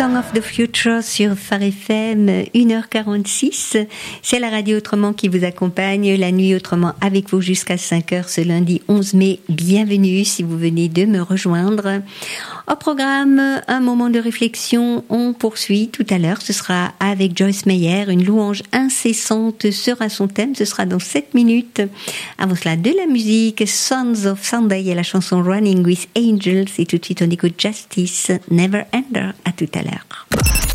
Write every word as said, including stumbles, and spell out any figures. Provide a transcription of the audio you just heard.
Song of the Future sur Phare F M, une heure quarante-six. C'est la radio Autrement qui vous accompagne, la nuit Autrement avec vous jusqu'à cinq heures ce lundi onze mai. Bienvenue si vous venez de me rejoindre. Au programme, un moment de réflexion. On poursuit tout à l'heure. Ce sera avec Joyce Meyer. Une louange incessante sera son thème. Ce sera dans sept minutes. Avant cela, de la musique. Sons of Sunday et la chanson Running with Angels. Et tout de suite, on écoute Justice, Never Ender. À tout à l'heure.